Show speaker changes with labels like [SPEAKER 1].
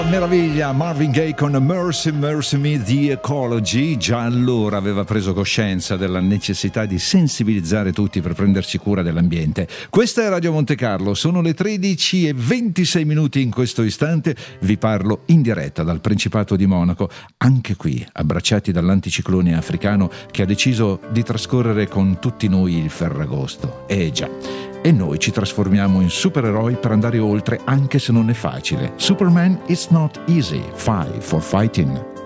[SPEAKER 1] Meraviglia, Marvin Gaye con Mercy, Mercy Me, The Ecology. Già allora aveva preso coscienza della necessità di sensibilizzare tutti per prenderci cura dell'ambiente. Questa è Radio Monte Carlo, sono le 13:26 in questo istante. Vi parlo in diretta dal Principato di Monaco, anche qui abbracciati dall'anticiclone africano che ha deciso di trascorrere con tutti noi il Ferragosto. Già. E noi ci trasformiamo in supereroi per andare oltre, anche se non è facile. Superman, it's not easy. Fight for fighting.